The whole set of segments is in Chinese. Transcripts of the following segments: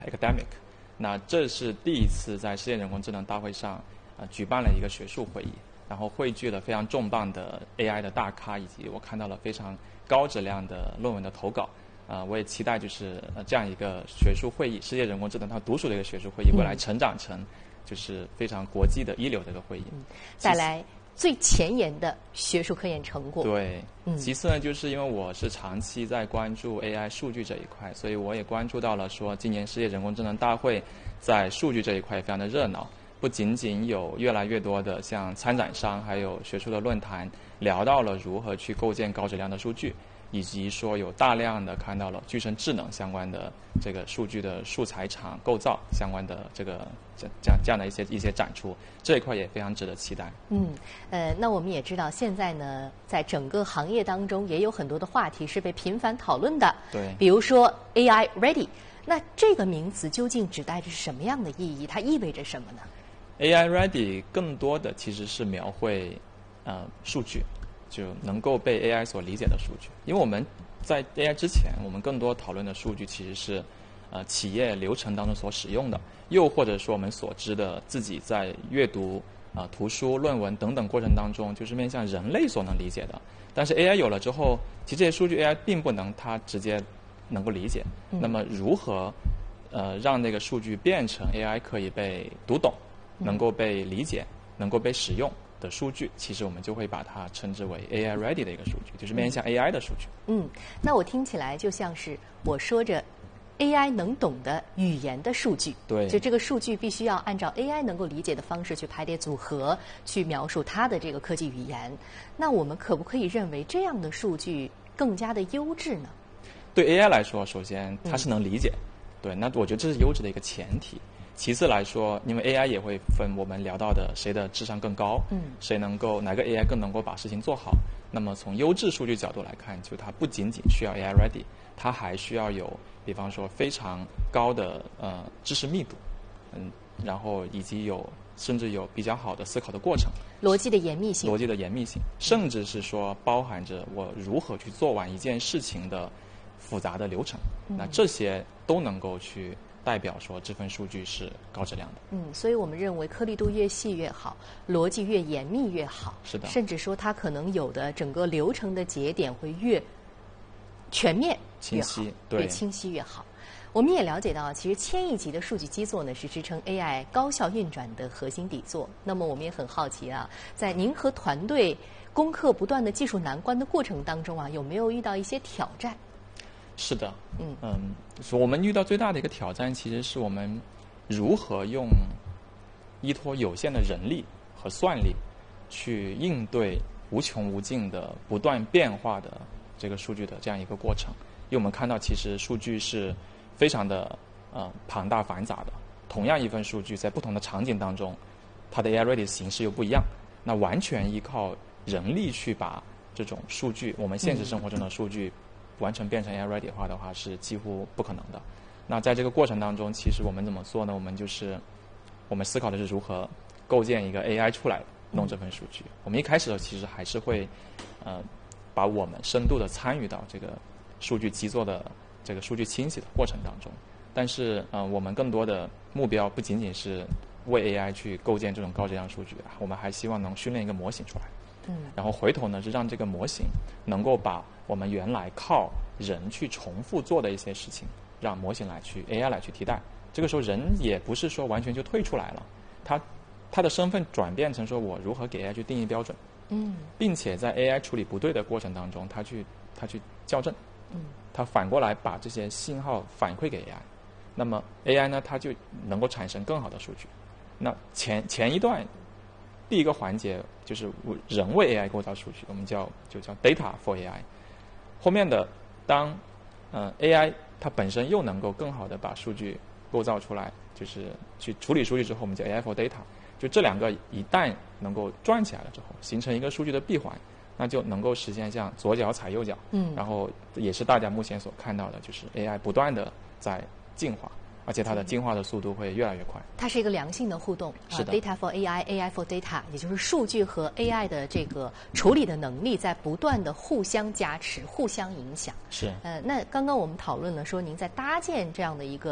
Academic。那这是第一次在世界人工智能大会上举办了一个学术会议，然后汇聚了非常重磅的 AI 的大咖，以及我看到了非常高质量的论文的投稿。我也期待就是这样一个学术会议，世界人工智能它独属的一个学术会议，未来成长成就是非常国际的一流的一个会议， 带来最前沿的学术科研成果。 对，其次呢，就是因为我是长期在关注 AI 数据这一块，所以我也关注到了说，今年世界人工智能大会在数据这一块也非常的热闹，不仅仅有越来越多的像参展商，还有学术的论坛聊到了如何去构建高质量的数据。以及说有大量的看到了具身智能相关的这个数据的素材场构造相关的这样的一些展出，这一块也非常值得期待。 那我们也知道现在呢，在整个行业当中也有很多的话题是被频繁讨论的。 对， 比如说 AI Ready， 那这个名词究竟指代着什么样的意义？它意味着什么呢 ？AI Ready 更多的其实是描绘数据。就能够被 AI 所理解的数据，因为我们在 AI 之前，我们更多讨论的数据其实是企业流程当中所使用的，又或者说我们所知的自己在阅读图书、论文等等过程当中，就是面向人类所能理解的。但是 AI 有了之后，其实这些数据 AI 并不能它直接能够理解。那么如何让那个数据变成 AI 可以被读懂、能够被理解、能够被使用的数据，其实我们就会把它称之为 AI ready 的一个数据，就是面向 AI 的数据。 那我听起来就像是我说着 AI 能懂的语言的数据。 对， 就这个数据必须要按照 AI 能够理解的方式去排列组合，去描述它的这个科技语言。那我们可不可以认为这样的数据更加的优质呢？ 对 AI 来说，首先它是能理解，对，那我觉得这是优质的一个前提。其次来说，因为 AI 也会分我们聊到的谁的智商更高，谁能够哪个 AI 更能够把事情做好。那么从优质数据角度来看，就它不仅仅需要 AI ready， 它还需要有，比方说非常高的知识密度，然后以及甚至有比较好的思考的过程， 逻辑的严密性， 甚至是说包含着我如何去做完一件事情的复杂的流程，那这些都能够去代表说这份数据是高质量的。 所以我们认为颗粒度越细越好，逻辑越严密越好。 是的， 甚至说它可能有的整个流程的节点会越全面越好，越清晰越好。我们也了解到，其实千亿级的数据基座呢是支撑 AI 高效运转的核心底座。那么我们也很好奇啊，在您和团队攻克不断的技术难关的过程当中啊，有没有遇到一些挑战？ 是的，我们遇到最大的一个挑战，其实是我们如何依托有限的人力和算力，去应对无穷无尽的不断变化的这个数据的这样一个过程。因为我们看到，其实数据是非常的庞大繁杂的。同样一份数据，在不同的场景当中，它的 AI ready 形式又不一样。那完全依靠人力去把这种数据，我们现实生活中的数据，完全变成 AI ready 化的话，是几乎不可能的。那在这个过程当中，其实我们怎么做呢？我们思考的是如何构建一个 AI 出来弄这份数据。我们一开始其实还是会把我们深度的参与到这个数据基座的这个数据清洗的过程当中。但是我们更多的目标不仅仅是为 AI 去构建这种高质量数据，我们还希望能训练一个模型出来。然后回头呢，是让这个模型能够把我们原来靠人去重复做的一些事情，让模型AI 来去替代。这个时候人也不是说完全就退出来了，他的身份转变成说我如何给 AI 去定义标准，并且在 AI 处理不对的过程当中，他去校正，他反过来把这些信号反馈给 AI， 那么 AI 呢，它就能够产生更好的数据。那前一段第一个环节就是人为 AI 构造数据，我们叫 data for AI。后面的当AI 它本身又能够更好的把数据构造出来，就是去处理数据之后，我们叫 AI for data。就这两个一旦能够转起来了之后，形成一个数据的闭环，那就能够实现像左脚踩右脚。然后也是大家目前所看到的，就是 AI 不断的在进化。而且它的进化的速度会越来越快。 它是一个良性的互动， 是的。 Data for AI，AI for data， 也就是数据和 AI 的这个处理的能力在不断的互相加持、互相影响。 是。 那刚刚我们讨论了说，您在搭建这样的一个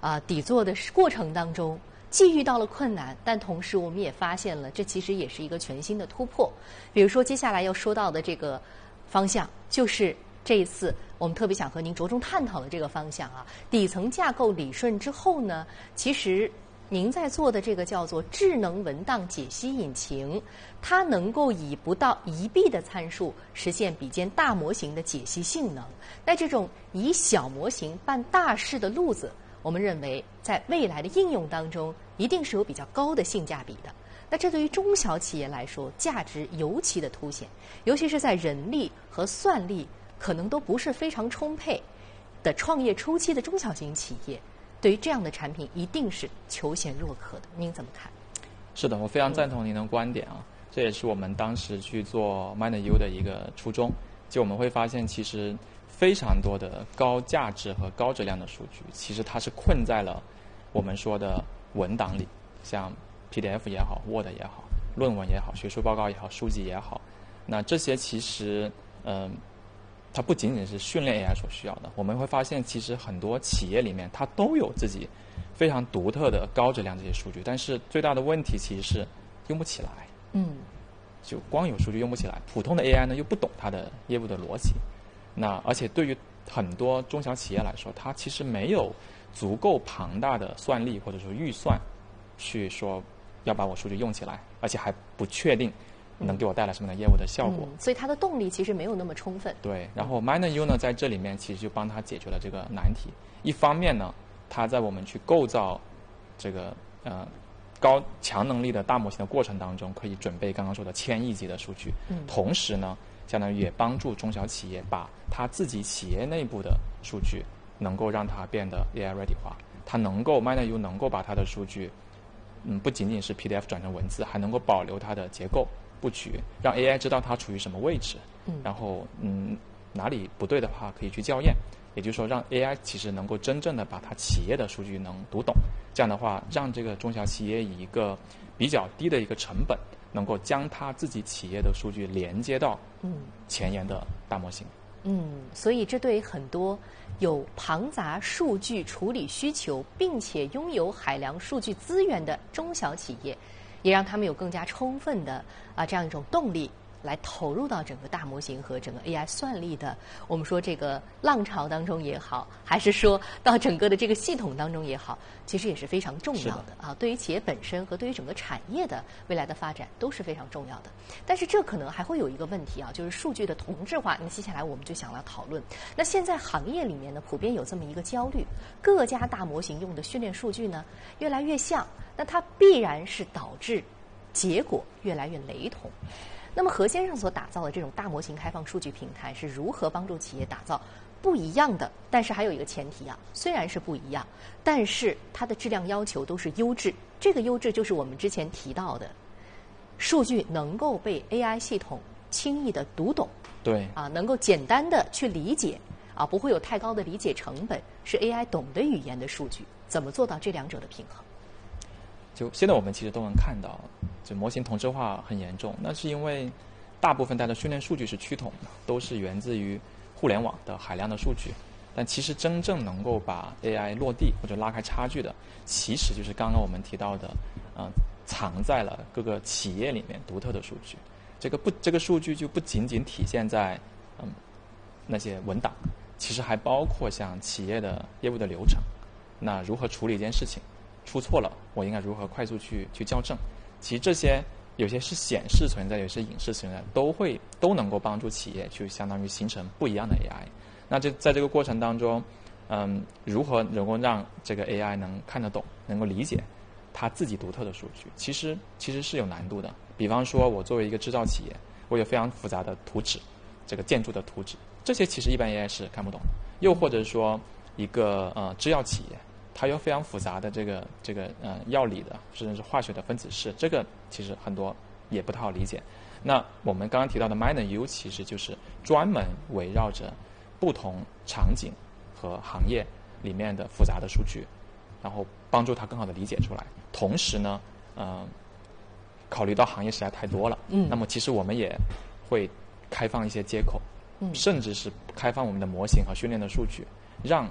底座的过程当中，既遇到了困难，但同时我们也发现了，这其实也是一个全新的突破。比如说，接下来要说到的这个方向，就是这一次我们特别想和您着重探讨的这个方向啊。底层架构理顺之后呢，其实您在做的这个叫做智能文档解析引擎，它能够以不到1B 的参数实现比肩大模型的解析性能。那这种以小模型办大事的路子，我们认为在未来的应用当中一定是有比较高的性价比的。那这对于中小企业来说，价值尤其的凸显，尤其是在人力和算力可能都不是非常充沛的创业初期的中小型企业，对于这样的产品一定是求贤若渴的。您怎么看？ 是的，我非常赞同您的观点啊。这也是我们当时去做 MinerU 的一个初衷。就我们会发现，其实非常多的高价值和高质量的数据，其实它是困在了我们说的文档里，像 PDF 也好 ，Word 也好，论文也好，学术报告也好，书籍也好。那这些其实，它不仅仅是训练 AI 所需要的。我们会发现，其实很多企业里面它都有自己非常独特的高质量这些数据，但是最大的问题其实是用不起来。就光有数据用不起来，普通的 AI 呢又不懂它的业务的逻辑。那而且对于很多中小企业来说，它其实没有足够庞大的算力或者说预算，去说要把我数据用起来，而且还不确定能给我带来什么样的业务的效果。 所以它的动力其实没有那么充分。 对，然后 MinerU 呢在这里面其实就帮他解决了这个难题。一方面呢，它在我们去构造这个高强能力的大模型的过程当中，可以准备刚刚说的1000亿级的数据。同时呢，相当于也帮助中小企业把它自己企业内部的数据能够让它变得 AI ready 化。它能够 MinerU 能够把它的数据，不仅仅是 PDF 转成文字，还能够保留它的结构布局，让 AI 知道它处于什么位置。然后哪里不对的话可以去校验。也就是说，让 AI 其实能够真正的把它企业的数据能读懂。这样的话，让这个中小企业以一个比较低的一个成本，能够将它自己企业的数据连接到前沿的大模型。 所以这对很多有庞杂数据处理需求，并且拥有海量数据资源的中小企业，也让他们有更加充分的这样一种动力，来投入到整个大模型和整个 AI 算力的我们说这个浪潮当中也好，还是说到整个的这个系统当中也好，其实也是非常重要的啊。对于企业本身和对于整个产业的未来的发展都是非常重要的。但是这可能还会有一个问题啊，就是数据的同质化。那接下来我们就想要讨论，那现在行业里面呢，普遍有这么一个焦虑，各家大模型用的训练数据呢越来越像，那它必然是导致结果越来越雷同。那么何先生所打造的这种大模型开放数据平台是如何帮助企业打造不一样的？但是还有一个前提啊，虽然是不一样，但是它的质量要求都是优质。这个优质就是我们之前提到的，数据能够被 AI 系统轻易的读懂， 对能够简单的去理解不会有太高的理解成本，是 AI 懂的语言的数据。怎么做到这两者的平衡？ 就现在我们其实都能看到，就模型同质化很严重，那是因为大部分它的训练数据是趋同的，都是源自于互联网的海量的数据。但其实真正能够把 AI 落地或者拉开差距的，其实就是刚刚我们提到的，藏在了各个企业里面独特的数据。这个数据就不仅仅体现在那些文档，其实还包括像企业的业务的流程，那如何处理一件事情。出错了，我应该如何快速去校正？其实这些有些是显示存在，有些隐示存在，都能够帮助企业去相当于形成不一样的 AI。那在这个过程当中，如何能够让这个 AI 能看得懂，能够理解它自己独特的数据，其实是有难度的。比方说，我作为一个制造企业，我有非常复杂的图纸，这个建筑的图纸，这些其实一般 AI 是看不懂的。又或者说，一个制药企业。它有非常复杂的这个药理的甚至是化学的分子式，这个其实很多也不太好理解。那我们刚刚提到的 MinerU 其实就是专门围绕着不同场景和行业里面的复杂的数据，然后帮助它更好的理解出来。同时呢，考虑到行业实在太多了，那么其实我们也会开放一些接口，甚至是开放我们的模型和训练的数据，让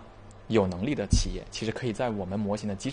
有能力的企业，其实可以在我们模型的基础